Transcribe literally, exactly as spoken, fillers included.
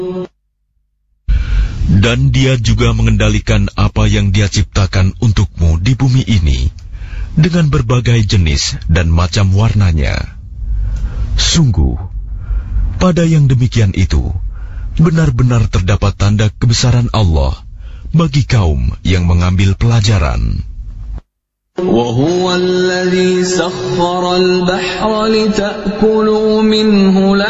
Dan Dia juga mengendalikan apa yang Dia ciptakan untukmu di bumi ini dengan berbagai jenis dan macam warnanya. Sungguh, pada yang demikian itu benar-benar terdapat tanda kebesaran Allah bagi kaum yang mengambil pelajaran. وَهُوَ الَّذِي سَخَّرَ الْبَحْرَ لِتَأْكُلُوا مِنْهُ